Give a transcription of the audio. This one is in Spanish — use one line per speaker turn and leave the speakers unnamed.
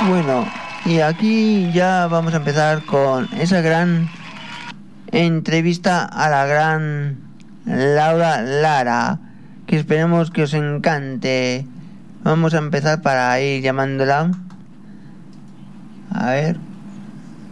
Bueno, y aquí ya vamos a empezar con esa gran entrevista a la gran Laura Lara, que esperemos que os encante. Vamos a empezar para ir llamándola. A ver.